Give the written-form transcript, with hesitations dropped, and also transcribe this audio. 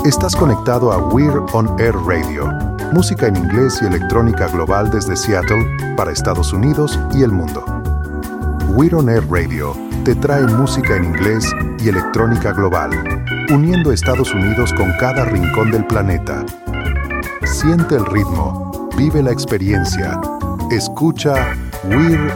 Estás conectado a We're on Air Radio, música en inglés y electrónica global desde Seattle para Estados Unidos y el mundo. We're on Air Radio te trae música en inglés y electrónica global, uniendo Estados Unidos con cada rincón del planeta. Siente el ritmo, vive la experiencia, escucha We're